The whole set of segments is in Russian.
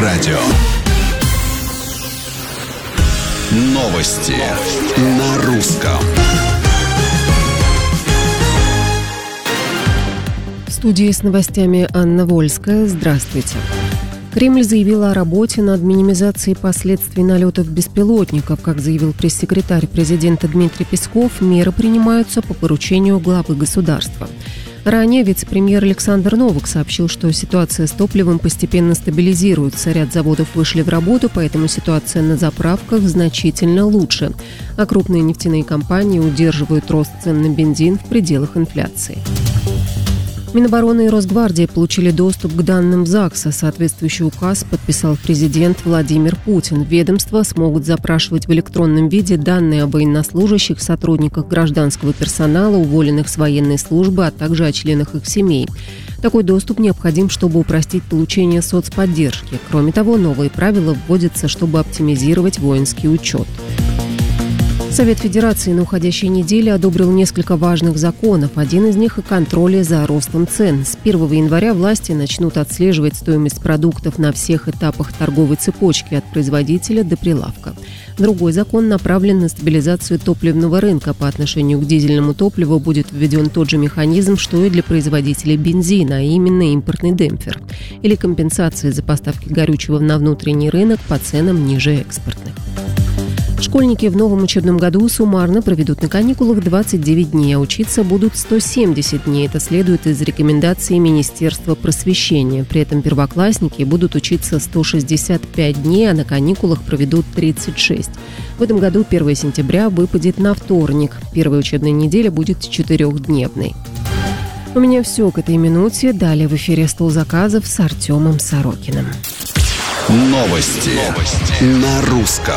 радио. Новости на русском. В студии с новостями Анна Вольская. Здравствуйте. Кремль заявил о работе над минимизацией последствий налетов беспилотников. Как заявил пресс-секретарь президента Дмитрий Песков, меры принимаются по поручению главы государства. Ранее вице-премьер Александр Новак сообщил, что ситуация с топливом постепенно стабилизируется. Ряд заводов вышли в работу, поэтому ситуация на заправках значительно лучше. А крупные нефтяные компании удерживают рост цен на бензин в пределах инфляции. Минобороны и Росгвардия получили доступ к данным ЗАГСа. Соответствующий указ подписал президент Владимир Путин. Ведомства смогут запрашивать в электронном виде данные о военнослужащих, сотрудниках гражданского персонала, уволенных с военной службы, а также о членах их семей. Такой доступ необходим, чтобы упростить получение соцподдержки. Кроме того, новые правила вводятся, чтобы оптимизировать воинский учет. Совет Федерации на уходящей неделе одобрил несколько важных законов. Один из них – о контроле за ростом цен. С 1 января власти начнут отслеживать стоимость продуктов на всех этапах торговой цепочки от производителя до прилавка. Другой закон направлен на стабилизацию топливного рынка. По отношению к дизельному топливу будет введен тот же механизм, что и для производителей бензина, а именно импортный демпфер. Или компенсация за поставки горючего на внутренний рынок по ценам ниже экспортных. Школьники в новом учебном году суммарно проведут на каникулах 29 дней, а учиться будут 170 дней. Это следует из рекомендаций Министерства просвещения. При этом первоклассники будут учиться 165 дней, а на каникулах проведут 36. В этом году 1 сентября выпадет на вторник. Первая учебная неделя будет 4-дневной. У меня все к этой минуте. Далее в эфире «Стол заказов» с Артемом Сорокиным. Новости на русском.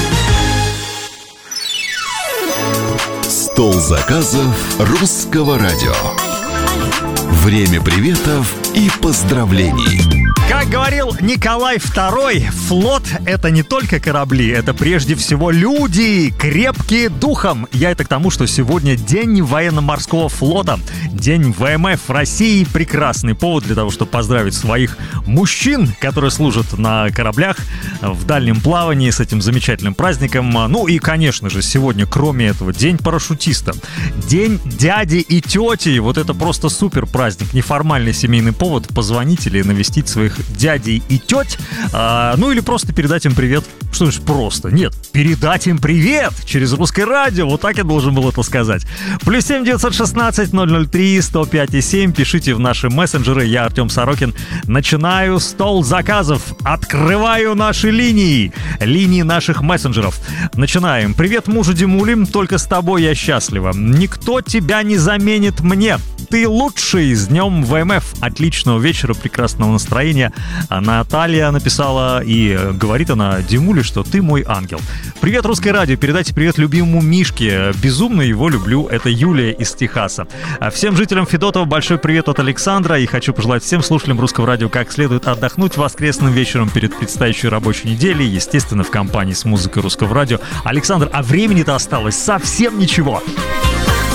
Стол заказов русского радио. Время приветов и поздравлений. Как говорил Николай II, флот — это не только корабли, это прежде всего люди, крепкие духом. Я это к тому, что сегодня День военно-морского флота, День ВМФ России. Прекрасный повод для того, чтобы поздравить своих мужчин, которые служат на кораблях в дальнем плавании, с этим замечательным праздником. Ну и, конечно же, сегодня, кроме этого, День парашютиста, День дяди и тети. Вот это просто супер праздник, неформальный семейный повод позвонить или навестить своих дядей и теть, ну или просто передать им привет. Что ж просто? Нет, передать им привет через русское радио. Вот так я должен был это сказать. +7 916 003 105 7. Пишите в наши мессенджеры. Я Артем Сорокин. Начинаю стол заказов. Открываю наши линии. Линии наших мессенджеров. Начинаем. Привет мужу Димуле. Только с тобой я счастлива. Никто тебя не заменит мне. Ты лучший. С днем ВМФ. Отличного вечера, прекрасного настроения. Наталья написала, и говорит она Димуле, что ты мой ангел. Привет, русское радио. Передайте привет любимому Мишке. Безумно его люблю. Это Юлия из Техаса. Всем жителям Федотова большой привет от Александра. И хочу пожелать всем слушателям русского радио как следует отдохнуть воскресным вечером перед предстоящей рабочей неделей. Естественно, в компании с музыкой русского радио. Александр, а времени-то осталось совсем ничего.